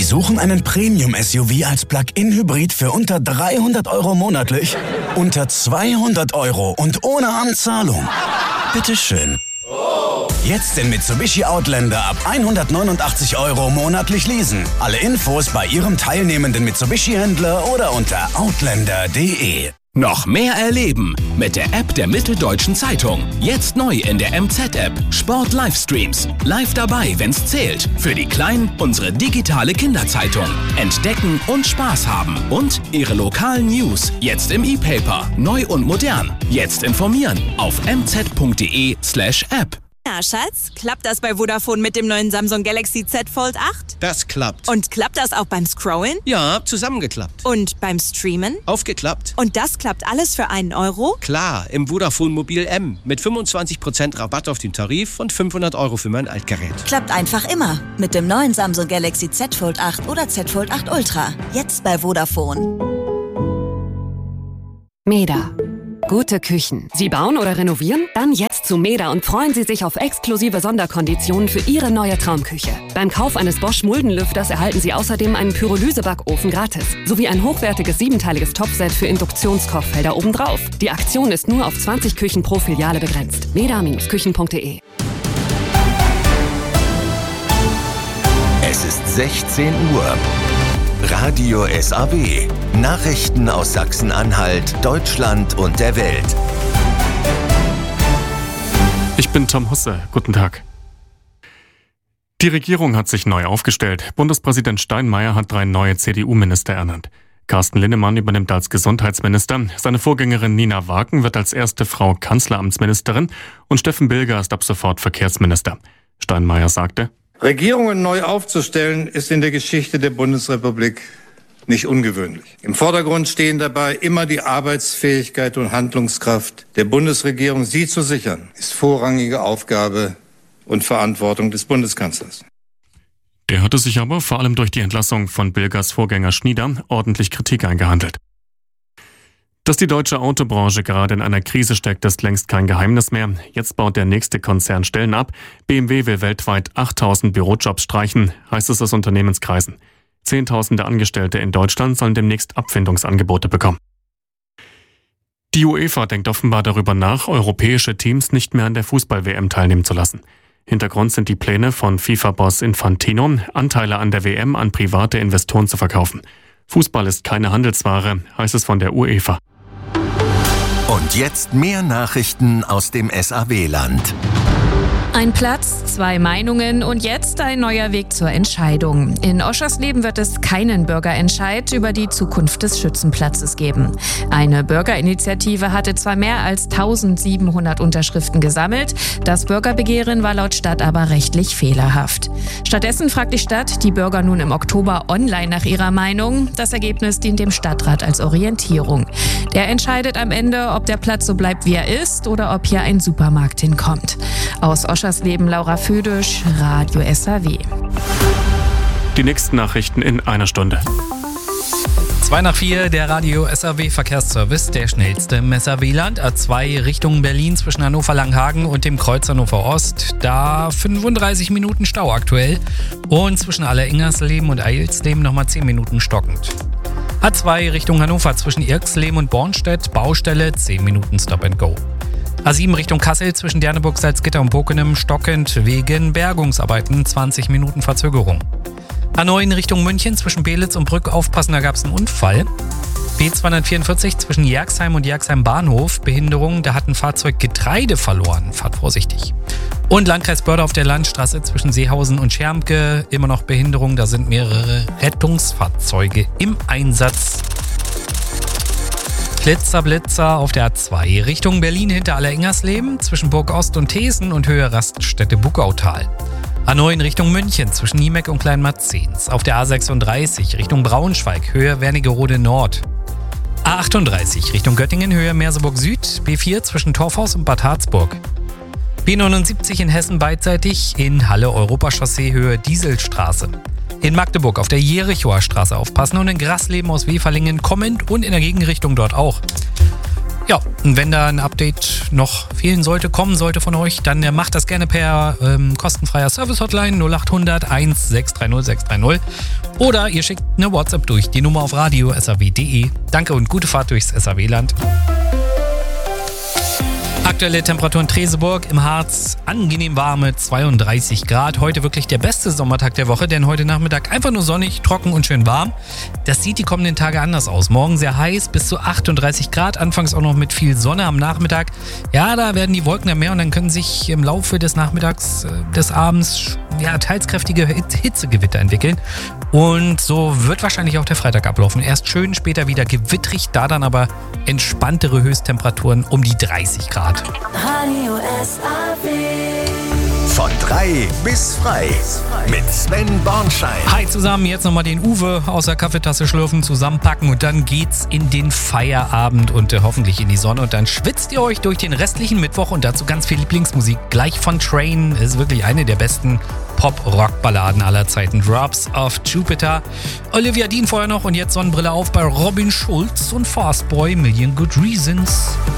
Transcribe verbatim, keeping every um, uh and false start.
suchen einen Premium-S U V als Plug-in-Hybrid für unter dreihundert Euro monatlich? Unter zweihundert Euro und ohne Anzahlung? Bitteschön. Jetzt den Mitsubishi Outlander ab hundertneunundachtzig Euro monatlich leasen. Alle Infos bei Ihrem teilnehmenden Mitsubishi-Händler oder unter outlander punkt de. Noch mehr erleben mit der App der Mitteldeutschen Zeitung. Jetzt neu in der M Z-App. Sport-Livestreams. Live dabei, wenn's zählt. Für die Kleinen unsere digitale Kinderzeitung. Entdecken und Spaß haben. Und Ihre lokalen News. Jetzt im E-Paper. Neu und modern. Jetzt informieren. Auf m z punkt de slash app. Ja, Schatz, klappt das bei Vodafone mit dem neuen Samsung Galaxy Z Fold acht? Das klappt. Und klappt das auch beim Scrollen? Ja, zusammengeklappt. Und beim Streamen? Aufgeklappt. Und das klappt alles für einen Euro? Klar, im Vodafone Mobil M. Mit fünfundzwanzig Prozent Rabatt auf den Tarif und fünfhundert Euro für mein Altgerät. Klappt einfach immer. Mit dem neuen Samsung Galaxy Z Fold acht oder Z Fold acht Ultra. Jetzt bei Vodafone. Meda. Gute Küchen. Sie bauen oder renovieren? Dann jetzt zu Meda und freuen Sie sich auf exklusive Sonderkonditionen für Ihre neue Traumküche. Beim Kauf eines Bosch Muldenlüfters erhalten Sie außerdem einen Pyrolysebackofen gratis. Sowie ein hochwertiges siebenteiliges Topset für Induktionskochfelder obendrauf. Die Aktion ist nur auf zwanzig Küchen pro Filiale begrenzt. meda Bindestrich küchen punkt de. Es ist sechzehn Uhr. Radio S A W. Nachrichten aus Sachsen-Anhalt, Deutschland und der Welt. Ich bin Tom Husse. Guten Tag. Die Regierung hat sich neu aufgestellt. Bundespräsident Steinmeier hat drei neue C D U-Minister ernannt. Carsten Linnemann übernimmt als Gesundheitsminister. Seine Vorgängerin Nina Wagen wird als erste Frau Kanzleramtsministerin und Steffen Bilger ist ab sofort Verkehrsminister. Steinmeier sagte: Regierungen neu aufzustellen, ist in der Geschichte der Bundesrepublik nicht ungewöhnlich. Im Vordergrund stehen dabei immer die Arbeitsfähigkeit und Handlungskraft der Bundesregierung. Sie zu sichern, ist vorrangige Aufgabe und Verantwortung des Bundeskanzlers. Der hatte sich aber vor allem durch die Entlassung von Bilgers Vorgänger Schnieder ordentlich Kritik eingehandelt. Dass die deutsche Autobranche gerade in einer Krise steckt, ist längst kein Geheimnis mehr. Jetzt baut der nächste Konzern Stellen ab. B M W will weltweit achttausend Bürojobs streichen, heißt es aus Unternehmenskreisen. Zehntausende Angestellte in Deutschland sollen demnächst Abfindungsangebote bekommen. Die UEFA denkt offenbar darüber nach, europäische Teams nicht mehr an der Fußball-W M teilnehmen zu lassen. Hintergrund sind die Pläne von FIFA-Boss Infantino, Anteile an der W M an private Investoren zu verkaufen. Fußball ist keine Handelsware, heißt es von der UEFA. Und jetzt mehr Nachrichten aus dem S A W-Land. Ein Platz, zwei Meinungen und jetzt ein neuer Weg zur Entscheidung. In Oschersleben wird es keinen Bürgerentscheid über die Zukunft des Schützenplatzes geben. Eine Bürgerinitiative hatte zwar mehr als eintausendsiebenhundert Unterschriften gesammelt, das Bürgerbegehren war laut Stadt aber rechtlich fehlerhaft. Stattdessen fragt die Stadt die Bürger nun im Oktober online nach ihrer Meinung. Das Ergebnis dient dem Stadtrat als Orientierung. Der entscheidet am Ende, ob der Platz so bleibt, wie er ist oder ob hier ein Supermarkt hinkommt. Aus Oschersleben Laura Födisch, Radio S A W. Die nächsten Nachrichten in einer Stunde. zwei nach vier, der Radio S A W Verkehrsservice, der schnellste im S A W-Land. A zwei Richtung Berlin zwischen Hannover-Langhagen und dem Kreuz Hannover Ost. Da fünfunddreißig Minuten Stau aktuell. Und zwischen Alleringersleben und Eilsleben nochmal zehn Minuten stockend. A zwei Richtung Hannover zwischen Irxleben und Bornstedt, Baustelle, zehn Minuten Stop and Go. A sieben Richtung Kassel zwischen Derneburg, Salzgitter und Bokenem stockend wegen Bergungsarbeiten, zwanzig Minuten Verzögerung. A neun Richtung München zwischen Belitz und Brück, aufpassen, da gab es einen Unfall. B zweihundertvierundvierzig zwischen Jerxheim und Jerxheim Bahnhof, Behinderung, da hat ein Fahrzeug Getreide verloren, fahrt vorsichtig. Und Landkreis Börde auf der Landstraße zwischen Seehausen und Schermke, immer noch Behinderung, da sind mehrere Rettungsfahrzeuge im Einsatz. Blitzer, Blitzer auf der A zwei Richtung Berlin hinter Alleringersleben zwischen Burg Ost und Thesen und Höhe Raststätte Buckautal. A neun Richtung München zwischen Niemeck und Kleinmarzens. Auf der A sechsunddreißig Richtung Braunschweig, Höhe Wernigerode Nord. A achtunddreißig Richtung Göttingen, Höhe Merseburg Süd. B vier zwischen Torfhaus und Bad Harzburg. B neunundsiebzig in Hessen beidseitig, in Halle Europachaussee, Höhe Dieselstraße. In Magdeburg auf der Jerichoer Straße aufpassen und in Grasleben aus Weferlingen kommend und in der Gegenrichtung dort auch. Ja, und wenn da ein Update noch fehlen sollte, kommen sollte von euch, dann äh, macht das gerne per ähm, kostenfreier Service-Hotline null acht hundert eins sechs drei null sechs drei null oder ihr schickt eine WhatsApp durch die Nummer auf radio punkt s a w punkt d e. Danke und gute Fahrt durchs S A W-Land. Aktuelle Temperatur in Treseburg, im Harz angenehm warme zweiunddreißig Grad. Heute wirklich der beste Sommertag der Woche, denn heute Nachmittag einfach nur sonnig, trocken und schön warm. Das sieht die kommenden Tage anders aus. Morgen sehr heiß, bis zu achtunddreißig Grad, anfangs auch noch mit viel Sonne am Nachmittag. Ja, da werden die Wolken dann mehr und dann können sich im Laufe des Nachmittags, äh, des Abends, ja, teils kräftige Hitzegewitter entwickeln. Und so wird wahrscheinlich auch der Freitag ablaufen. Erst schön, später wieder gewittrig, da dann aber entspanntere Höchsttemperaturen um die dreißig Grad. Radio S A W. Von drei bis frei. Mit Sven Bornschein. Hi zusammen, jetzt nochmal den Uwe aus der Kaffeetasse schlürfen, zusammenpacken und dann geht's in den Feierabend und äh, hoffentlich in die Sonne. Und dann schwitzt ihr euch durch den restlichen Mittwoch und dazu ganz viel Lieblingsmusik. Gleich von Train, ist wirklich eine der besten Pop-Rock-Balladen aller Zeiten. Drops of Jupiter. Olivia Dean vorher noch und jetzt Sonnenbrille auf bei Robin Schulz und Fastboy, Million Good Reasons.